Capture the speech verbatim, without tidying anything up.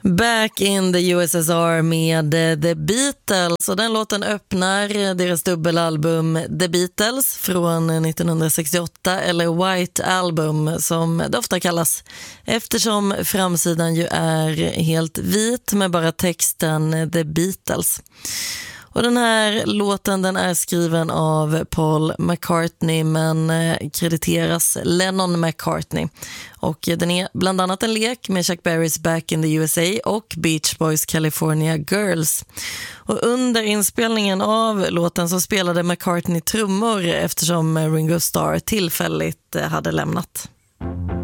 Back in the U S S R med The Beatles, och den låten öppnar deras dubbelalbum The Beatles från nittonhundrasextioåtta, eller White Album som det ofta kallas, eftersom framsidan ju är helt vit med bara texten The Beatles. Och den här låten, den är skriven av Paul McCartney men krediteras Lennon McCartney. Och den är bland annat en lek med Chuck Berrys Back in the U S A och Beach Boys California Girls. Och under inspelningen av låten så spelade McCartney trummor eftersom Ringo Starr tillfälligt hade lämnat.